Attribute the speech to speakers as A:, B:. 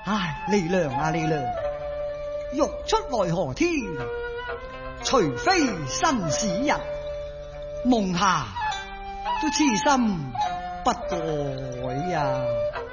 A: 唉，離娘啊離娘，欲出來何天？除非新使人，夢下都痴心不改呀。